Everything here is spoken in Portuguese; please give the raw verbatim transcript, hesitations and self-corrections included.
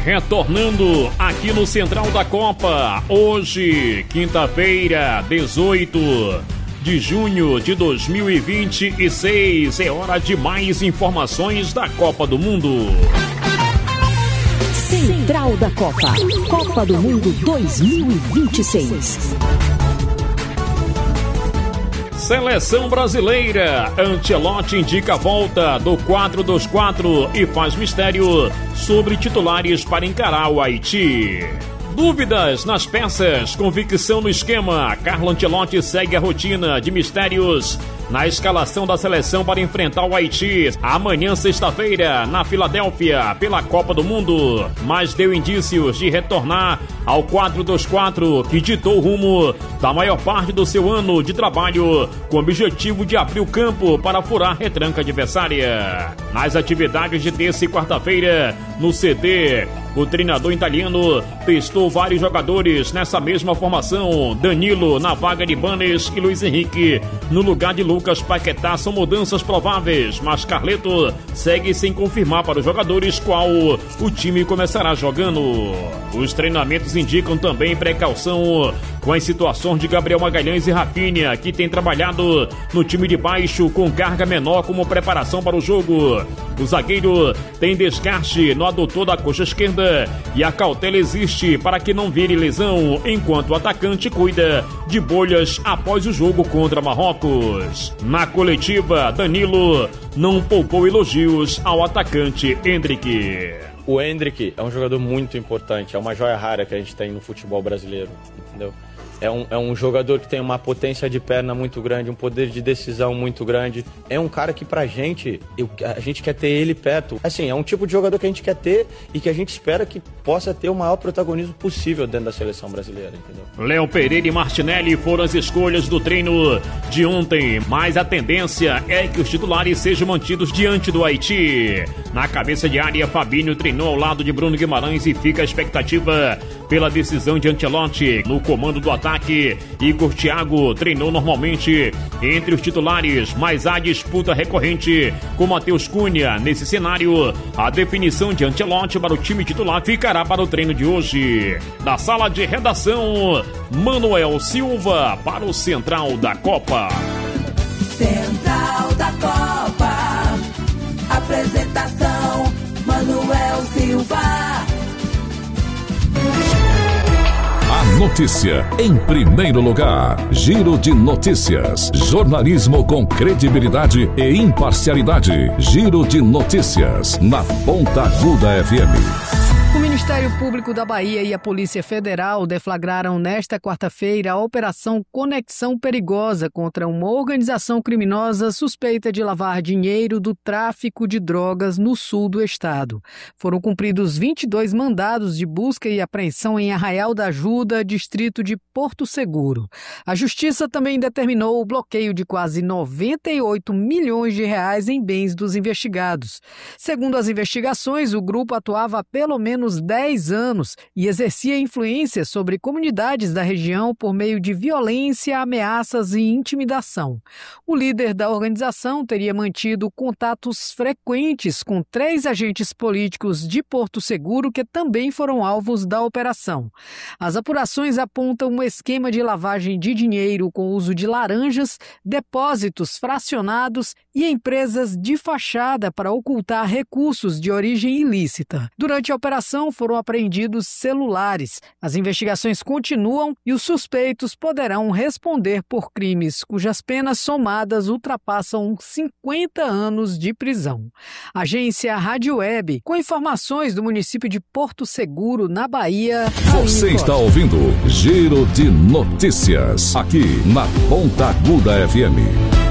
Retornando aqui no Central da Copa, hoje, quinta-feira, dezoito de junho de dois mil e vinte e seis, é hora de mais informações da Copa do Mundo. Central da Copa, Copa do Mundo dois mil e vinte e seis. Seleção brasileira, Ancelotti indica a volta do quatro dois quatro e faz mistério sobre titulares para encarar o Haiti. Dúvidas nas peças, convicção no esquema. Carlo Ancelotti segue a rotina de mistérios na escalação da seleção para enfrentar o Haiti amanhã, sexta-feira, na Filadélfia, pela Copa do Mundo, mas deu indícios de retornar ao quatro dois quatro, que ditou o rumo da maior parte do seu ano de trabalho, com o objetivo de abrir o campo para furar a retranca adversária. Nas atividades de terça e quarta-feira, no C T, o treinador italiano testou vários jogadores nessa mesma formação. Danilo na vaga de Banes e Luiz Henrique no lugar de Lucas Paquetá são mudanças prováveis, mas Carleto segue sem confirmar para os jogadores qual o time começará jogando. Os treinamentos indicam também precaução com as situações de Gabriel Magalhães e Rafinha, que tem trabalhado no time de baixo com carga menor como preparação para o jogo. O zagueiro tem desgaste no adutor da coxa esquerda e a cautela existe para que não vire lesão, enquanto o atacante cuida de bolhas após o jogo contra Marrocos. Na coletiva, Danilo não poupou elogios ao atacante Endrick. O Endrick é um jogador muito importante, é uma joia rara que a gente tem no futebol brasileiro, entendeu? É um, é um jogador que tem uma potência de perna muito grande, um poder de decisão muito grande. É um cara que pra gente, eu, a gente quer ter ele perto. Assim, é um tipo de jogador que a gente quer ter e que a gente espera que possa ter o maior protagonismo possível dentro da seleção brasileira, entendeu? Léo Pereira e Martinelli foram as escolhas do treino de ontem, mas a tendência é que os titulares sejam mantidos diante do Haiti. Na cabeça de área, Fabinho treinou ao lado de Bruno Guimarães e fica a expectativa pela decisão de Ancelotti. No comando do ataque, Igor Thiago treinou normalmente entre os titulares, mas há disputa recorrente com Matheus Cunha. Nesse cenário, a definição de Ancelotti para o time titular ficará para o treino de hoje. Da sala de redação, Manuel Silva para o Central da Copa. Central da Copa. Apresentação, Manuel Silva. A notícia em primeiro lugar. Giro de notícias. Jornalismo com credibilidade e imparcialidade. Giro de notícias na Ponta Aguda F M. O Ministério Público da Bahia e a Polícia Federal deflagraram nesta quarta-feira a Operação Conexão Perigosa contra uma organização criminosa suspeita de lavar dinheiro do tráfico de drogas no sul do estado. Foram cumpridos vinte e dois mandados de busca e apreensão em Arraial da Ajuda, distrito de Porto Seguro. A Justiça também determinou o bloqueio de quase noventa e oito milhões de reais em bens dos investigados. Segundo as investigações, o grupo atuava há pelo menos dez anos e exercia influência sobre comunidades da região por meio de violência, ameaças e intimidação. O líder da organização teria mantido contatos frequentes com três agentes políticos de Porto Seguro que também foram alvos da operação. As apurações apontam um esquema de lavagem de dinheiro com uso de laranjas, depósitos fracionados e empresas de fachada para ocultar recursos de origem ilícita. Durante a operação, foram apreendidos celulares. As investigações continuam e os suspeitos poderão responder por crimes cujas penas somadas ultrapassam cinquenta anos de prisão. Agência Rádio Web, com informações do município de Porto Seguro, na Bahia. Você está ouvindo Giro de Notícias, aqui na Ponta Aguda F M.